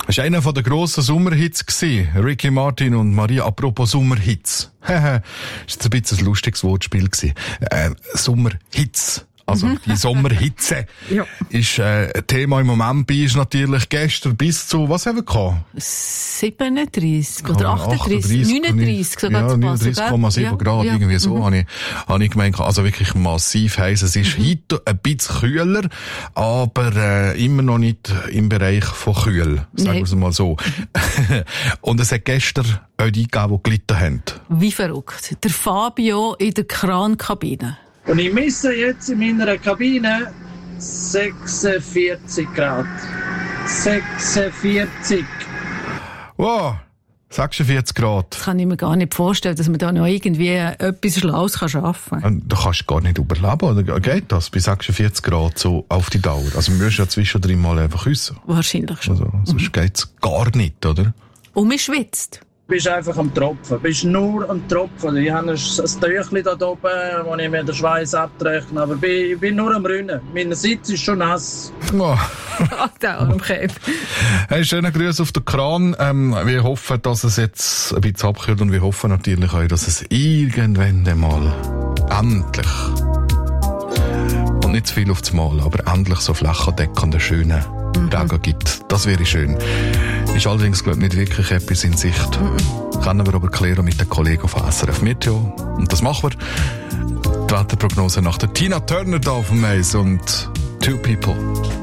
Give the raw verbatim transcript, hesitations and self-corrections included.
Das war einer der grossen Sommerhits gewesen. Ricky Martin und Maria. Apropos Sommerhits. Haha, das war ein bisschen ein lustiges Wortspiel gewesen. Äh, Sommerhits. Also, die Sommerhitze Ja. ist äh, ein Thema im Moment bei uns natürlich gestern bis zu, was haben wir gehabt? siebenunddreißig oder Ja, achtunddreißig, neununddreißig sogar ja, zu passen. neununddreißig Komma sieben Ja. Grad, Ja. irgendwie so, Mhm. habe ich, habe ich gemeint. Also wirklich massiv heiß. Es ist Mhm. heute ein bisschen kühler, aber äh, immer noch nicht im Bereich von kühl, sagen wir es mal so. Und es hat gestern auch die gegeben, die gelitten haben. Wie verrückt. Der Fabio in der Krankabine. Und ich messe jetzt in meiner Kabine sechsundvierzig Grad. sechsundvierzig. Wow, sechsundvierzig Grad. Das kann ich mir gar nicht vorstellen, dass man da noch irgendwie etwas Schlaues schaffen kann. Und du kannst gar nicht überleben, oder geht das bei sechsundvierzig Grad so auf die Dauer? Also wir müssen ja zwischendrin mal einfach küssen. Wahrscheinlich schon. Also, sonst mhm. geht's gar nicht, oder? Und man schwitzt. Du bist einfach am Tropfen. Du bist nur am Tropfen. Ich habe ein Tüchlein da oben, wo ich mir den Schweiß abtrechne. Aber ich bin nur am Rinnen. Mein Sitz ist schon nass. Oh. Ach, der Armkäf. Hey, schönen Grüß auf den Kran. Ähm, wir hoffen, dass es jetzt ein bisschen abkühlt und wir hoffen natürlich auch, dass es irgendwann mal endlich und nicht zu viel auf das Mal, aber endlich so flächendeckende, schöne mhm. Tage gibt. Das wäre schön. Ist allerdings, glaube ich, nicht wirklich etwas in Sicht. Mhm. Können wir aber klären mit den Kollegen von S R F Meteo. Und das machen wir. Die Wetterprognose nach der Tina Turner da auf dem Eis und Two People.